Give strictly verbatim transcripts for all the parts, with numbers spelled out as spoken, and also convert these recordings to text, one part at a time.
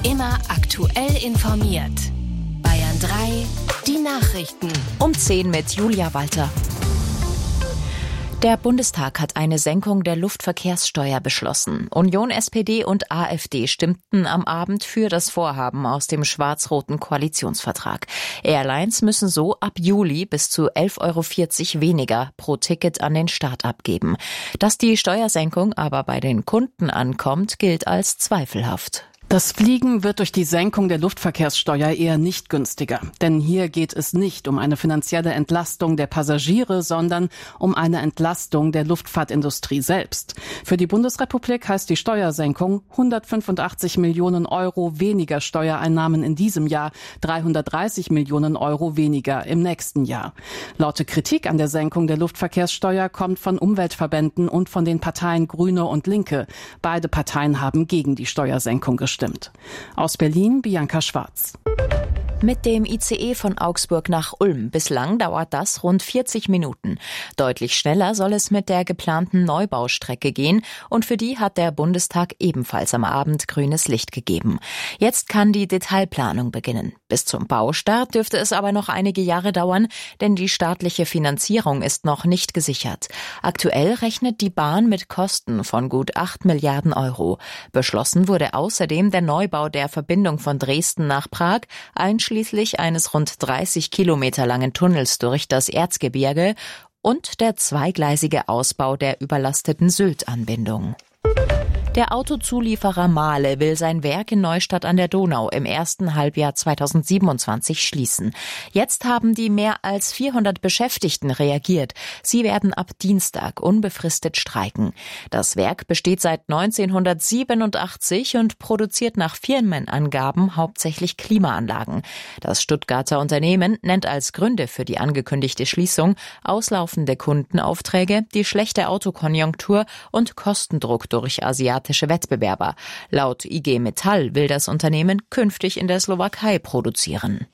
Immer aktuell informiert. Bayern drei, die Nachrichten. Um zehn mit Julia Walter. Der Bundestag hat eine Senkung der Luftverkehrssteuer beschlossen. Union, S P D und AfD stimmten am Abend für das Vorhaben aus dem schwarz-roten Koalitionsvertrag. Airlines müssen so ab Juli bis zu elf Euro vierzig weniger pro Ticket an den Staat abgeben. Dass die Steuersenkung aber bei den Kunden ankommt, gilt als zweifelhaft. Das Fliegen wird durch die Senkung der Luftverkehrssteuer eher nicht günstiger. Denn hier geht es nicht um eine finanzielle Entlastung der Passagiere, sondern um eine Entlastung der Luftfahrtindustrie selbst. Für die Bundesrepublik heißt die Steuersenkung hundertfünfundachtzig Millionen Euro weniger Steuereinnahmen in diesem Jahr, dreihundertdreißig Millionen Euro weniger im nächsten Jahr. Laute Kritik an der Senkung der Luftverkehrssteuer kommt von Umweltverbänden und von den Parteien Grüne und Linke. Beide Parteien haben gegen die Steuersenkung gestimmt. Stimmt. Aus Berlin, Bianca Schwarz. Mit dem I C E von Augsburg nach Ulm. Bislang dauert das rund vierzig Minuten. Deutlich schneller soll es mit der geplanten Neubaustrecke gehen und für die hat der Bundestag ebenfalls am Abend grünes Licht gegeben. Jetzt kann die Detailplanung beginnen. Bis zum Baustart dürfte es aber noch einige Jahre dauern, denn die staatliche Finanzierung ist noch nicht gesichert. Aktuell rechnet die Bahn mit Kosten von gut acht Milliarden Euro. Beschlossen wurde außerdem der Neubau der Verbindung von Dresden nach Prag, einschließlich Schließlich eines rund dreißig Kilometer langen Tunnels durch das Erzgebirge und der zweigleisige Ausbau der überlasteten Sylt-Anbindung. Der Autozulieferer Mahle will sein Werk in Neustadt an der Donau im ersten Halbjahr zweitausendsiebenundzwanzig schließen. Jetzt haben die mehr als vierhundert Beschäftigten reagiert. Sie werden ab Dienstag unbefristet streiken. Das Werk besteht seit neunzehnhundertsiebenundachtzig und produziert nach Firmenangaben hauptsächlich Klimaanlagen. Das Stuttgarter Unternehmen nennt als Gründe für die angekündigte Schließung auslaufende Kundenaufträge, die schlechte Autokonjunktur und Kostendruck durch asiatische Wettbewerber. Laut I G Metall will das Unternehmen künftig in der Slowakei produzieren.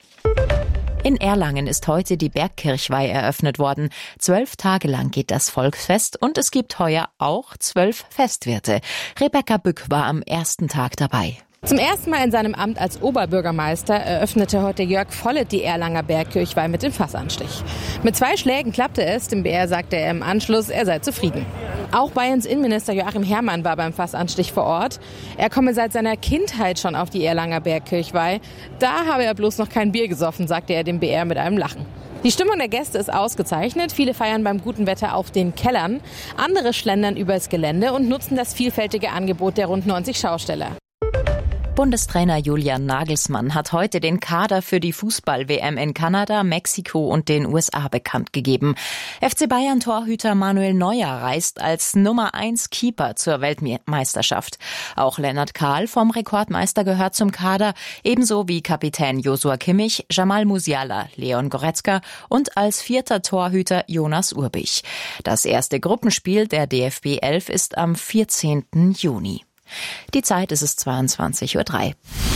In Erlangen ist heute die Bergkirchweih eröffnet worden. Zwölf Tage lang geht das Volksfest und es gibt heuer auch zwölf Festwirte. Rebecca Bück war am ersten Tag dabei. Zum ersten Mal in seinem Amt als Oberbürgermeister eröffnete heute Jörg Vollet die Erlanger Bergkirchweih mit dem Fassanstich. Mit zwei Schlägen klappte es, dem B R sagte er im Anschluss, er sei zufrieden. Auch Bayerns Innenminister Joachim Herrmann war beim Fassanstich vor Ort. Er komme seit seiner Kindheit schon auf die Erlanger Bergkirchweih. Da habe er bloß noch kein Bier gesoffen, sagte er dem B R mit einem Lachen. Die Stimmung der Gäste ist ausgezeichnet. Viele feiern beim guten Wetter auf den Kellern. Andere schlendern übers Gelände und nutzen das vielfältige Angebot der rund neunzig Schausteller. Bundestrainer Julian Nagelsmann hat heute den Kader für die Fußball-W M in Kanada, Mexiko und den U S A bekannt gegeben. F C Bayern-Torhüter Manuel Neuer reist als Nummer eins Keeper zur Weltmeisterschaft. Auch Lennart Kahl vom Rekordmeister gehört zum Kader, ebenso wie Kapitän Joshua Kimmich, Jamal Musiala, Leon Goretzka und als vierter Torhüter Jonas Urbich. Das erste Gruppenspiel der D F B elf ist am vierzehnten Juni. Die Zeit ist es zweiundzwanzig Uhr drei.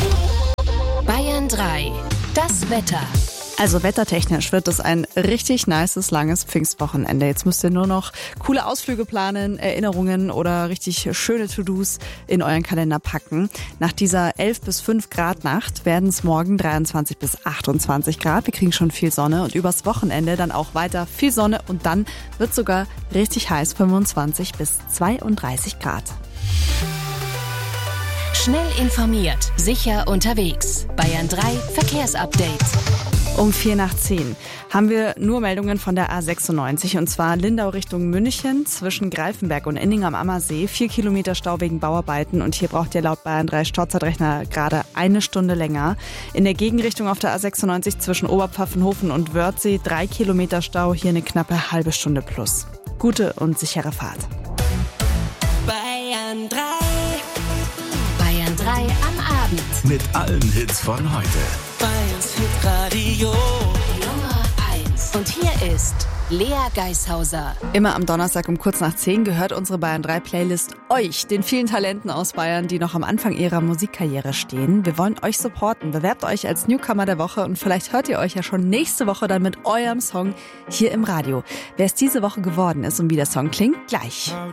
Bayern drei, das Wetter. Also wettertechnisch wird es ein richtig nices, langes Pfingstwochenende. Jetzt müsst ihr nur noch coole Ausflüge planen, Erinnerungen oder richtig schöne To-Dos in euren Kalender packen. Nach dieser elf bis fünf Grad Nacht werden es morgen dreiundzwanzig bis achtundzwanzig Grad. Wir kriegen schon viel Sonne und übers Wochenende dann auch weiter viel Sonne und dann wird sogar richtig heiß, fünfundzwanzig bis zweiunddreißig Grad. Schnell informiert, sicher unterwegs. Bayern drei Verkehrsupdate. Um vier nach zehn haben wir nur Meldungen von der A sechsundneunzig und zwar Lindau Richtung München zwischen Greifenberg und Inning am Ammersee. Vier Kilometer Stau wegen Bauarbeiten und hier braucht ihr laut Bayern drei Staudzeitrechner gerade eine Stunde länger. In der Gegenrichtung auf der A sechsundneunzig zwischen Oberpfaffenhofen und Wörthsee drei Kilometer Stau, hier eine knappe halbe Stunde plus. Gute und sichere Fahrt. Bayern drei. Bayern drei am Abend. Mit allen Hits von heute. Bayerns Hitradio Nummer eins. Und hier ist Lea Geishauser. Immer am Donnerstag um kurz nach zehn gehört unsere Bayern drei Playlist euch, den vielen Talenten aus Bayern, die noch am Anfang ihrer Musikkarriere stehen. Wir wollen euch supporten. Bewerbt euch als Newcomer der Woche und vielleicht hört ihr euch ja schon nächste Woche dann mit eurem Song hier im Radio. Wer es diese Woche geworden ist und wie der Song klingt, gleich. How